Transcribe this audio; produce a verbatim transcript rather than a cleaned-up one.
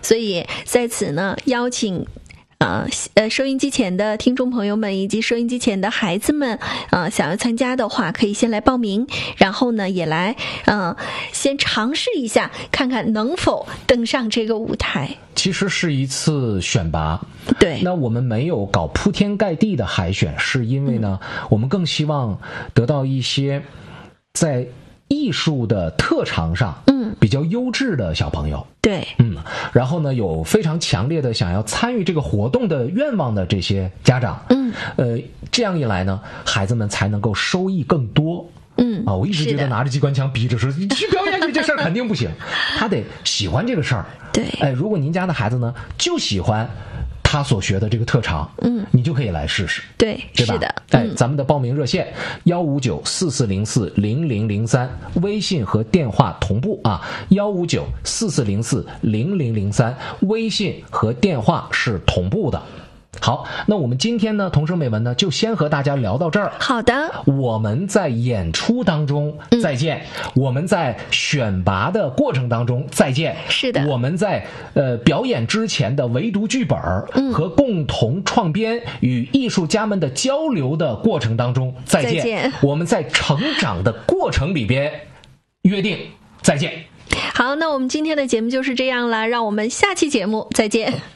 所以在此呢，邀请呃呃，收音机前的听众朋友们以及收音机前的孩子们，呃，想要参加的话，可以先来报名，然后呢，也来呃先尝试一下，看看能否登上这个舞台。 其实是一次选拔， 对。 那我们没有搞铺天盖地的海选，是因为呢，嗯、我们更希望得到一些在艺术的特长上，嗯，比较优质的小朋友。 对， 嗯，然后呢，有非常强烈的想要参与这个活动的愿望的这些家长，嗯，呃，这样一来呢，孩子们才能够收益更多。嗯啊，我一直觉得拿着机关枪逼着说你去表演去，这事儿肯定不行，他得喜欢这个事儿。 对， 哎，如果您家的孩子呢就喜欢他所学的这个特长，嗯，你就可以来试试。 对， 对吧？ 是的。 哎，嗯、咱们的报名热线幺五九四四零四零零零三，微信和电话同步啊，幺五九四四零四零零零三，微信和电话是同步的。好，那我们今天呢，童声美文呢，就先和大家聊到这儿。 好的， 我们在演出当中再见，嗯、我们在选拔的过程当中再见。 是的， 我们在呃表演之前的围读剧本和共同创编与艺术家们的交流的过程当中再见。再见，我们在成长的过程里边约定再见。 好，那我们今天的节目就是这样了，让我们下期节目再见。